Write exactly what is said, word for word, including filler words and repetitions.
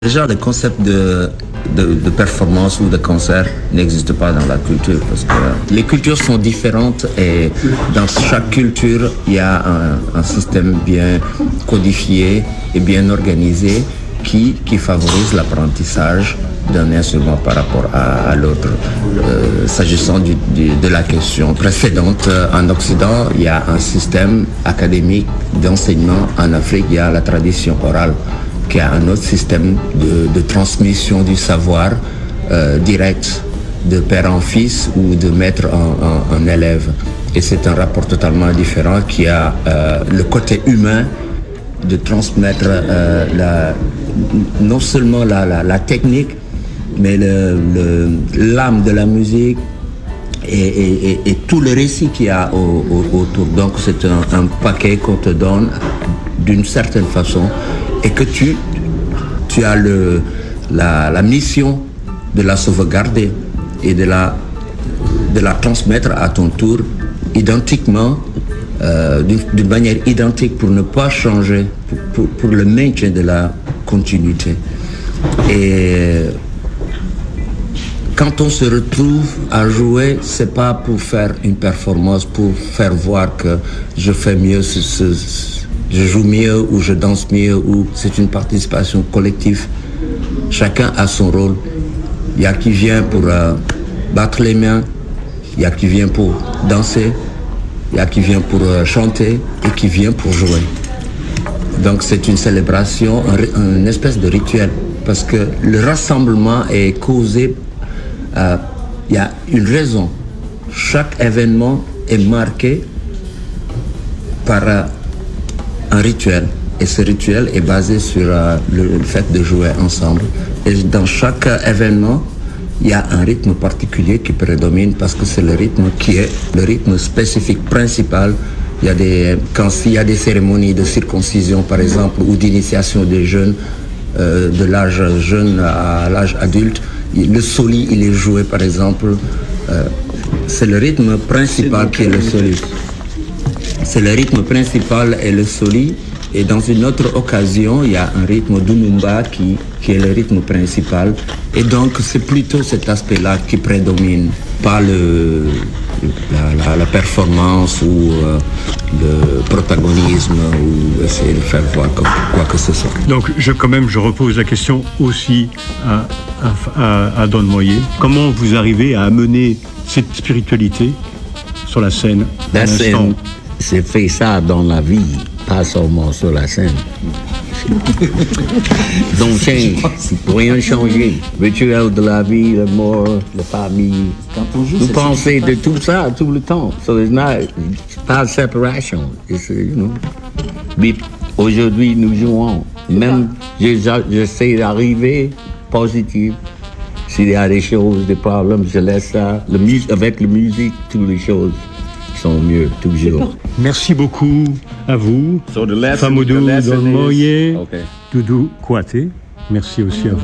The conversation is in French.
Déjà, le concept de, de, de performance ou de concert n'existe pas dans la culture parce que les cultures sont différentes et dans chaque culture, il y a un, un système bien codifié et bien organisé qui, qui favorise l'apprentissage d'un instrument par rapport à, à l'autre. Euh, s'agissant du, du, de la question précédente, en Occident, il y a un système académique d'enseignement. En Afrique, il y a la tradition orale, qui a un autre système de, de transmission du savoir euh, direct de père en fils ou de maître en, en, en élève. Et c'est un rapport totalement différent qui a euh, le côté humain de transmettre euh, la, non seulement la, la, la technique, mais le, le, l'âme de la musique et, et, et, et tout le récit qu'il y a au, au, autour. Donc c'est un, un paquet qu'on te donne d'une certaine façon et que tu, tu as le, la, la mission de la sauvegarder et de la, de la transmettre à ton tour identiquement, euh, d'une, d'une manière identique pour ne pas changer, pour, pour, pour le maintien de la continuité. Et quand on se retrouve à jouer, c'est pas pour faire une performance, pour faire voir que je fais mieux, ce, ce, ce, je joue mieux ou je danse mieux, ou c'est une participation collective. Chacun a son rôle. Il y a qui vient pour euh, battre les mains, il y a qui vient pour danser, il y a qui vient pour euh, chanter et qui vient pour jouer. Donc c'est une célébration, un, une espèce de rituel, parce que le rassemblement est causé. Il euh, y a une raison. Chaque événement est marqué par euh, un rituel. Et ce rituel est basé sur euh, le, le fait de jouer ensemble. Et dans chaque euh, événement, il y a un rythme particulier qui prédomine parce que c'est le rythme qui est le rythme spécifique principal. Il y a des, quand il y a des cérémonies de circoncision, par exemple, ou d'initiation des jeunes, euh, de l'âge jeune à l'âge adulte, le soli, il est joué, par exemple. Euh, c'est le rythme principal qui est le soli. C'est le rythme principal et le soli. Et dans une autre occasion, il y a un rythme d'Unumba qui, qui est le rythme principal. Et donc, c'est plutôt cet aspect-là qui prédomine, pas le, la, la, la performance ou euh, le protagonisme ou essayer de faire voir quoi, quoi que ce soit. Donc, je, quand même, je repose la question aussi à, à, à Don Moye. Comment vous arrivez à amener cette spiritualité sur la scène? La scène, c'est fait ça dans la vie. Pas seulement sur la scène. Donc, rien changer. Rituel de la vie, la mort, la famille. Vous pensez de tout ça tout le temps. So it's not, it's pas séparation. It's, you know. Mais aujourd'hui, nous jouons. Même, j'essaie d'arriver positif. S'il y a des choses, des problèmes, je laisse ça. Le mus- avec la musique, toutes les choses sont mieux, toujours. Merci beaucoup à vous, So the lesson, Famoudou the lesson Don Moye, is, okay. Doudou Kouaté. Merci aussi à vous.